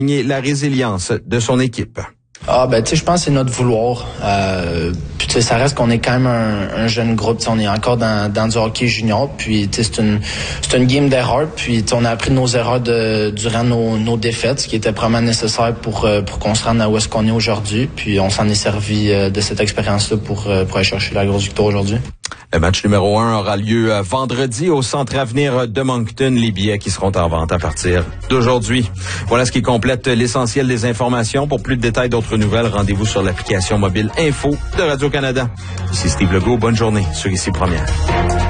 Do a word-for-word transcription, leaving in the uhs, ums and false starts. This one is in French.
la résilience de son équipe. Ah ben tu sais, je pense que c'est notre vouloir. Euh, puis tu sais, ça reste qu'on est quand même un, un jeune groupe. T'sais, on est encore dans, dans du hockey junior. Puis tu sais, c'est une c'est une game d'erreur. Puis on a appris de nos erreurs de, durant nos, nos défaites, ce qui était vraiment nécessaire pour pour qu'on se rende à où est-ce qu'on est aujourd'hui. Puis on s'en est servi de cette expérience-là pour pour aller chercher la grosse victoire aujourd'hui. Le match numéro un aura lieu vendredi au Centre Avenir de Moncton. Les billets qui seront en vente à partir d'aujourd'hui. Voilà ce qui complète l'essentiel des informations. Pour plus de détails, d'autres nouvelles, rendez-vous sur l'application mobile Info de Radio-Canada. Ici Steve Legault. Bonne journée sur Ici Première.